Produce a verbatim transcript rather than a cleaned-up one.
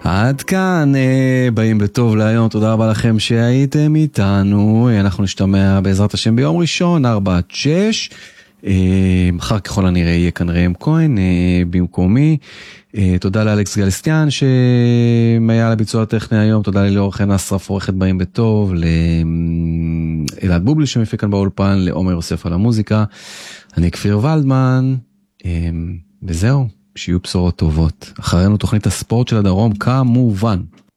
עד כאן, באים בטוב להיום, תודה רבה לכם שהייתם איתנו, אנחנו נשתמע בעזרת השם ביום ראשון, ארבע עד שש, מחר ככל הנראה יהיה כאן ראם כהן במקומי, תודה לאלכס גלסטיאן שהיה לביצוע הטכני היום, תודה לליאור חן אסרף עורכת באים בטוב, לאלעד בובלי שמפיק כאן באולפן, לעומר יוסף על המוזיקה, אני כפיר ולדמן, וזהו. שיהיו בשורות טובות. אחרינו תוכנית הספורט של הדרום כמובן.